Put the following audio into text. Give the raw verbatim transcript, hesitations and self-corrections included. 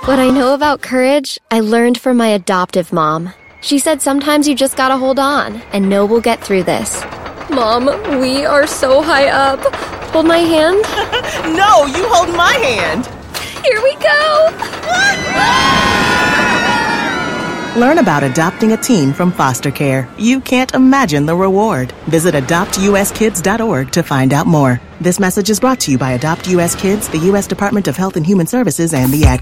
What I know about courage, I learned from my adoptive mom. She said sometimes you just gotta hold on and know we'll get through this. Mom, we are so high up. Hold my hand. No, you hold my hand. Here we go. Learn about adopting a teen from foster care. You can't imagine the reward. Visit adopt u s kids dot org to find out more. This message is brought to you by Adopt U S Kids, the U S Department of Health and Human Services, and the Ad